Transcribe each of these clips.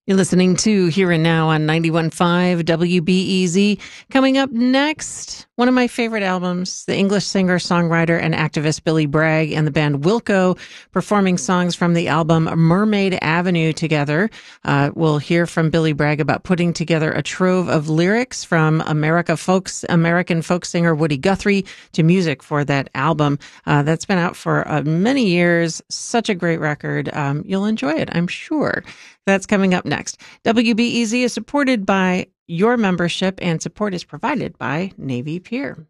You're listening to Here and Now on 91.5 WBEZ. Coming up next, one of my favorite albums, the English singer, songwriter, and activist Billy Bragg and the band Wilco performing songs from the album Mermaid Avenue together. We'll hear from Billy Bragg about putting together a trove of lyrics from American folk singer Woody Guthrie to music for that album. That's been out for many years. Such a great record. You'll enjoy it, I'm sure. That's coming up next. WBEZ is supported by your membership, and support is provided by Navy Pier.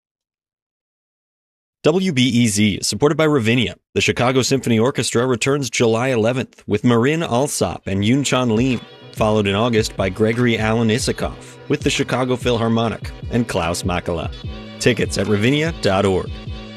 WBEZ is supported by Ravinia. The Chicago Symphony Orchestra returns July 11th with Marin Alsop and Yunchan Lim, followed in August by Gregory Alan Isikoff with the Chicago Philharmonic and Klaus Makala. Tickets at ravinia.org.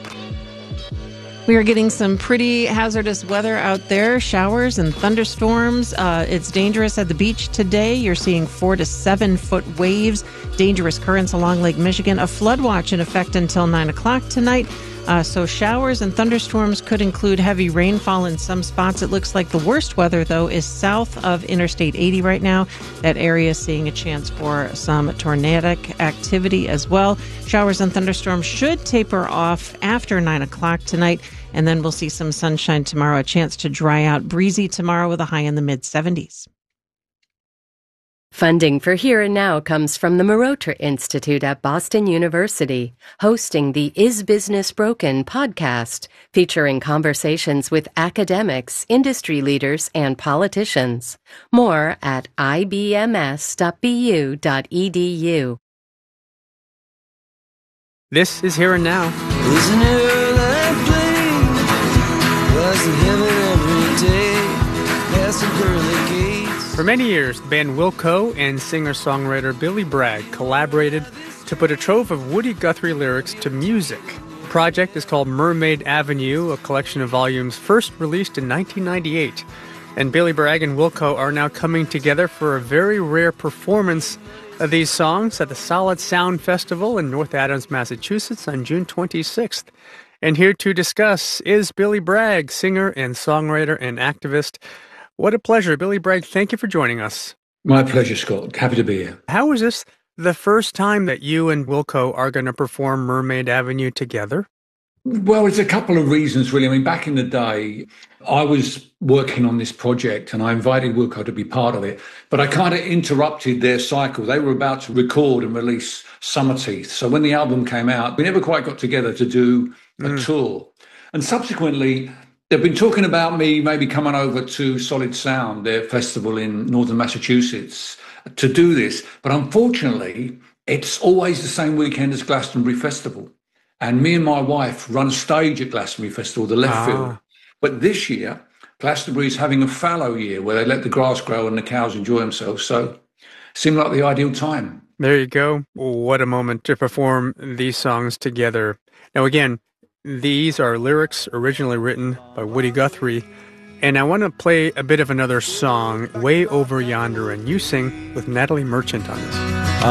We are getting some pretty hazardous weather out there, showers and thunderstorms. It's dangerous at the beach today. You're seeing 4 to 7 foot waves, dangerous currents along Lake Michigan, a flood watch in effect until 9 o'clock tonight. So showers and thunderstorms could include heavy rainfall in some spots. It looks like the worst weather, though, is south of Interstate 80 right now. That area is seeing a chance for some tornadic activity as well. Showers and thunderstorms should taper off after 9 o'clock tonight, and then we'll see some sunshine tomorrow, a chance to dry out. Breezy tomorrow with a high in the mid-70s. Funding for Here and Now comes from the Marotra Institute at Boston University, hosting the Is Business Broken podcast, featuring conversations with academics, industry leaders, and politicians. More at ibms.bu.edu. This is Here and Now. Isn't it that plain? Was in heaven every day, past the pearly gates. For many years, the band Wilco and singer-songwriter Billy Bragg collaborated to put a trove of Woody Guthrie lyrics to music. The project is called Mermaid Avenue, a collection of volumes first released in 1998. And Billy Bragg and Wilco are now coming together for a very rare performance of these songs at the Solid Sound Festival in North Adams, Massachusetts on June 26th. And here to discuss is Billy Bragg, singer and songwriter and activist. What a pleasure. Billy Bragg, thank you for joining us. My pleasure, Scott. Happy to be here. How is this the first time that you and Wilco are going to perform Mermaid Avenue together? Well, it's a couple of reasons, really. I mean, back in the day, I was working on this project and I invited Wilco to be part of it, but I kind of interrupted their cycle. They were about to record and release Summer Teeth. So when the album came out, we never quite got together to do a tour. And subsequently, they've been talking about me maybe coming over to Solid Sound, their festival in northern Massachusetts, to do this. But unfortunately, it's always the same weekend as Glastonbury Festival. And me and my wife run a stage at Glastonbury Festival, the Left Field. But this year, Glastonbury is having a fallow year where they let the grass grow and the cows enjoy themselves. So it seemed like the ideal time. There you go. What a moment to perform these songs together. Now, again, these are lyrics originally written by Woody Guthrie, and I want to play a bit of another song, Way Over Yonder, and you sing with Natalie Merchant on this.